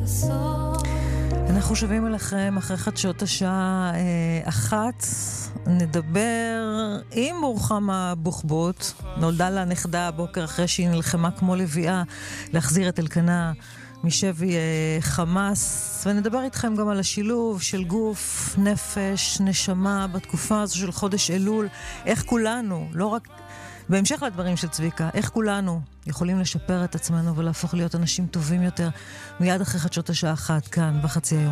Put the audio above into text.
אנחנו שבים אליכם אחרי חדשות השעה 1. נדבר עם רוחמה בוחבוט. נולדה לה נכדה הבוקר אחרי שהיא נלחמה כמו לביאה להחזיר את אלקנה משבי חמאס, ונדבר איתכם גם על השילוב של גוף, נפש, נשמה בתקופה הזו של חודש אלול. איך כולנו, לא רק בהמשך לדברים של צביקה, איך כולנו יכולים לשפר את עצמנו ולהפוך להיות אנשים טובים יותר. מיד אחרי חדשות השעה 1 כאן בחצי היום.